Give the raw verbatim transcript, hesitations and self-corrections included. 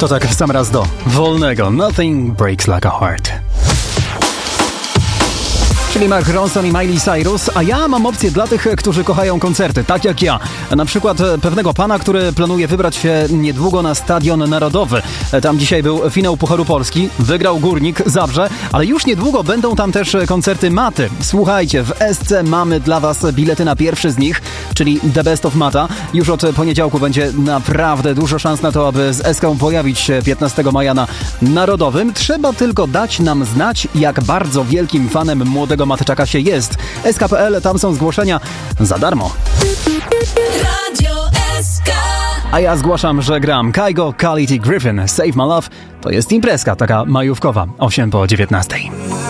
To tak w sam raz do wolnego. Nothing breaks like a heart. Czyli Mark Ronson i Miley Cyrus, a ja mam opcję dla tych, którzy kochają koncerty, tak jak ja. Na przykład pewnego pana, który planuje wybrać się niedługo na Stadion Narodowy. Tam dzisiaj był finał Pucharu Polski, wygrał Górnik Zabrze, ale już niedługo będą tam też koncerty Maty. Słuchajcie, w S C mamy dla was bilety na pierwszy z nich, czyli The Best of Mata. Już od poniedziałku będzie naprawdę dużo szans na to, aby z Eską pojawić się piętnastego maja na Narodowym. Trzeba tylko dać nam znać, jak bardzo wielkim fanem młodego Matyczaka się jest. S K kropka P L, tam są zgłoszenia za darmo. Radio S K. A ja zgłaszam, że gram Kygo, Quality Griffin, Save My Love. To jest imprezka taka majówkowa, osiem po dziewiętnastej.